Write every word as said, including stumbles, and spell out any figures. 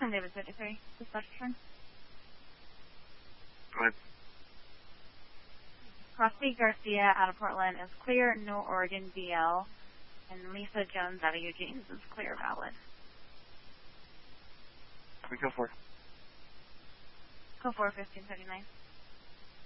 San David fifty-three. Dispatch turn. Go ahead. Crosby Garcia out of Portland is clear, no Oregon B L. And Lisa Jones out of Eugene's is clear, valid. We go for it. Go for fifteen thirty-nine.